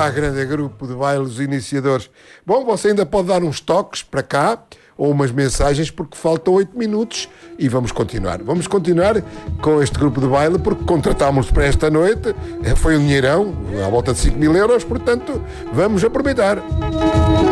Olá, grande grupo de baile, os iniciadores. Bom, você ainda pode dar uns toques para cá ou umas mensagens porque faltam 8 minutos e vamos continuar. Vamos continuar com este grupo de baile porque contratámos para esta noite. Foi um dinheirão, à volta de 5.000 euros, portanto, vamos aproveitar.